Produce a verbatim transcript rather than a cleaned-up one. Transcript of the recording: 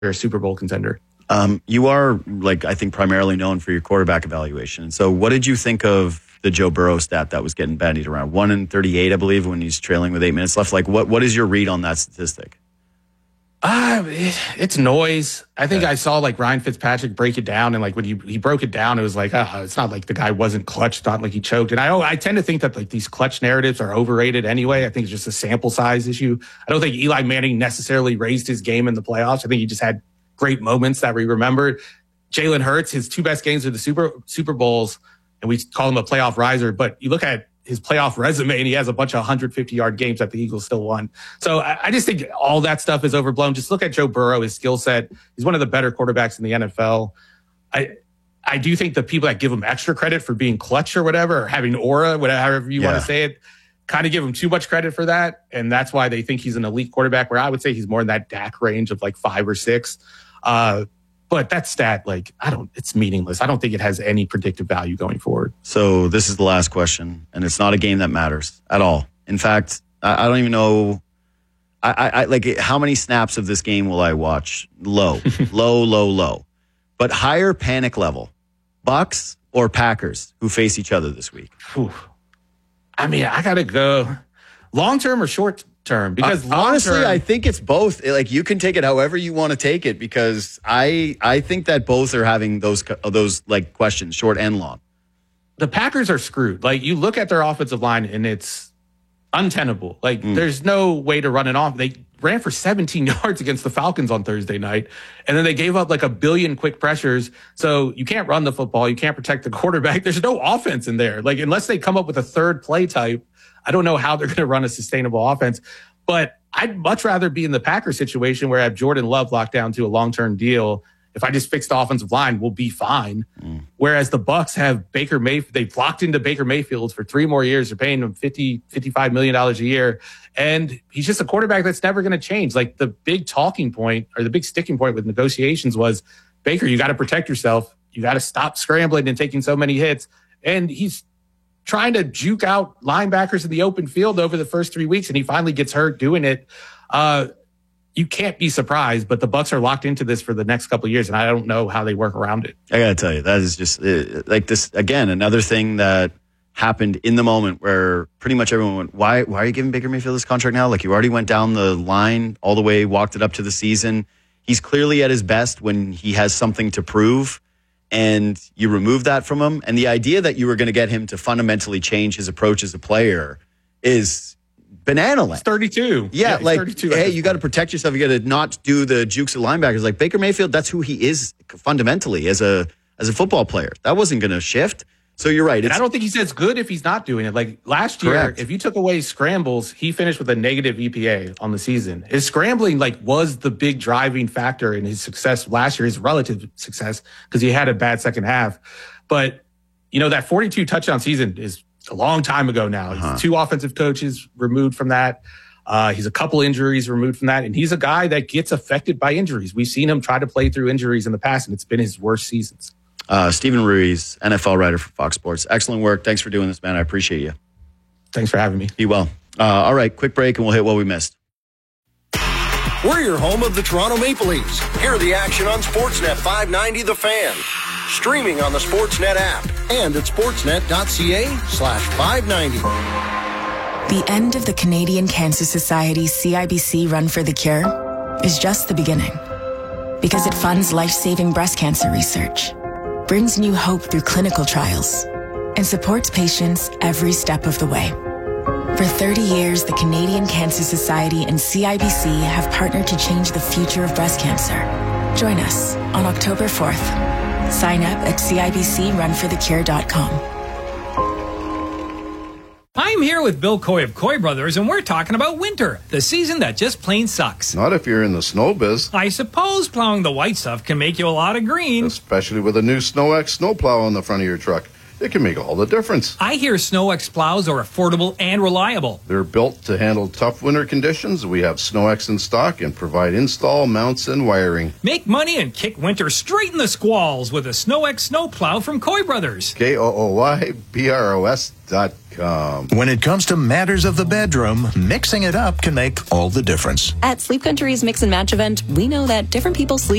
a Super Bowl contender. Um, you are, like, I think, primarily known for your quarterback evaluation. So what did you think of the Joe Burrow stat that was getting bandied around? one in thirty-eight, I believe, when he's trailing with eight minutes left. Like, what what is your read on that statistic? Uh, it, it's noise. I think yeah. I saw, like, Ryan Fitzpatrick break it down, and, like, when he, he broke it down, it was like, oh, it's not like the guy wasn't clutch, it's not like he choked. And I I tend to think that, like, these clutch narratives are overrated anyway. I think it's just a sample size issue. I don't think Eli Manning necessarily raised his game in the playoffs. I think he just had great moments that we remembered. Jalen Hurts, his two best games are the Super Super Bowls, and we call him a playoff riser. But you look at his playoff resume, and he has a bunch of one hundred fifty-yard games that the Eagles still won. So I, I just think all that stuff is overblown. Just look at Joe Burrow, his skill set. He's one of the better quarterbacks in the N F L. I I do think the people that give him extra credit for being clutch or whatever, or having aura, whatever you yeah. want to say it, kind of give him too much credit for that. And that's why they think he's an elite quarterback, where I would say he's more in that Dak range of like five or six. Uh, but that stat, like, I don't, it's meaningless. I don't think it has any predictive value going forward. So this is the last question, and it's not a game that matters at all. In fact, I, I don't even know, I, I, I like, how many snaps of this game will I watch? Low, low, low, low. But higher panic level, Bucs or Packers, who face each other this week? Whew. I mean, I got to go long-term or short term, because uh, honestly, term, I think it's both. Like, you can take it however you want to take it, because I I think that both are having those those like questions, short and long. The Packers are screwed. Like, you look at their offensive line and it's untenable. Like, mm. there's no way to run it off. They ran for seventeen yards against the Falcons on Thursday night, and then they gave up like a billion quick pressures. So you can't run the football, you can't protect the quarterback. There's no offense in there. Like, unless they come up with a third play type, I don't know how they're going to run a sustainable offense. But I'd much rather be in the Packers situation where I have Jordan Love locked down to a long-term deal. If I just fix the offensive line, we'll be fine. Mm. Whereas the Bucs have Baker Mayfield. They've locked into Baker Mayfield for three more years. They're paying him fifty, fifty-five million dollars a year. And he's just a quarterback that's never going to change. Like, the big talking point, or the big sticking point with negotiations was, Baker, you got to protect yourself. You got to stop scrambling and taking so many hits. And he's trying to juke out linebackers in the open field over the first three weeks, and he finally gets hurt doing it. Uh, you can't be surprised, but the Bucs are locked into this for the next couple of years, and I don't know how they work around it. I got to tell you, that is just uh, like this, again, another thing that happened in the moment where pretty much everyone went, why, why are you giving Baker Mayfield this contract now? Like, you already went down the line all the way, walked it up to the season. He's clearly at his best when he has something to prove. And you remove that from him. And the idea that you were going to get him to fundamentally change his approach as a player is banana land. He's thirty-two. Yeah, yeah like, thirty-two hey, you got to protect yourself. You got to not do the jukes of linebackers. Like, Baker Mayfield, that's who he is fundamentally as a as a football player. That wasn't going to shift. So you're right. And I don't think he's as good if he's not doing it. Like, last year, correct. If you took away scrambles, he finished with a negative E P A on the season. His scrambling, like, was the big driving factor in his success last year, his relative success, because he had a bad second half. But, you know, that forty-two touchdown season is a long time ago now. Uh-huh. He's two offensive coaches removed from that. Uh, he's a couple injuries removed from that. And he's a guy that gets affected by injuries. We've seen him try to play through injuries in the past, and it's been his worst seasons. Uh, Steven Ruiz, N F L writer for Fox Sports. Excellent work. Thanks for doing this, man. I appreciate you. Thanks for having me. Be well. Uh, all right, quick break and we'll hit what we missed. We're your home of the Toronto Maple Leafs. Hear the action on Sportsnet five ninety The Fan. Streaming on the Sportsnet app and at sportsnet.ca slash 590. The end of the Canadian Cancer Society's C I B C Run for the Cure is just the beginning. Because it funds life-saving breast cancer research, brings new hope through clinical trials, and supports patients every step of the way. For thirty years, the Canadian Cancer Society and C I B C have partnered to change the future of breast cancer. Join us on October fourth. Sign up at C I B C run for the cure dot com. I'm here with Bill Coy of Coy Brothers, and we're talking about winter, the season that just plain sucks. Not if you're in the snow biz. I suppose plowing the white stuff can make you a lot of green. Especially with a new SnowX snowplow on the front of your truck. it can make all the difference. I hear SnowX plows are affordable and reliable. They're built to handle tough winter conditions. We have SnowX in stock and provide install, mounts, and wiring. Make money and kick winter straight in the squalls with a SnowX snowplow from Coy Brothers. K O O Y B R O S dot com. When it comes to matters of the bedroom, mixing it up can make all the difference. At Sleep Country's Mix and Match event, we know that different people sleep